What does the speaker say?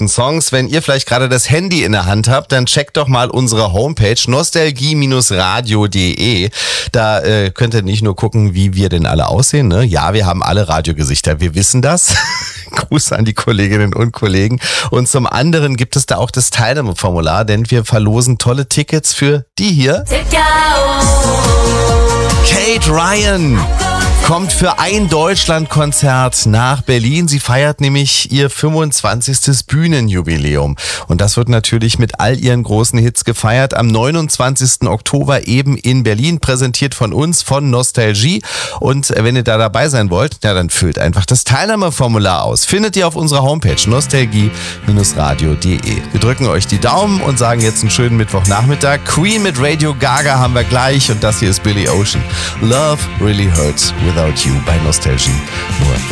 besten Songs. Wenn ihr vielleicht gerade das Handy in der Hand habt, dann checkt doch mal unsere Homepage nostalgie-radio.de. Da könnt ihr nicht nur gucken, wie wir denn alle aussehen. Ne? Ja, wir haben alle Radiogesichter, wir wissen das. Gruß an die Kolleginnen und Kollegen. Und zum anderen gibt es da auch das Teilnahmeformular, denn wir verlosen tolle Tickets für die hier. Kate Ryan kommt für ein Deutschlandkonzert nach Berlin. Sie feiert nämlich ihr 25. Bühnenjubiläum. Und das wird natürlich mit all ihren großen Hits gefeiert. Am 29. Oktober eben in Berlin, präsentiert von uns, von Nostalgie. Und wenn ihr da dabei sein wollt, ja, dann füllt einfach das Teilnahmeformular aus. Findet ihr auf unserer Homepage nostalgie-radio.de. Wir drücken euch die Daumen und sagen jetzt einen schönen Mittwochnachmittag. Queen mit Radio Gaga haben wir gleich und das hier ist Billy Ocean. Love Really Hurts Without You bei Nostalgie. Nur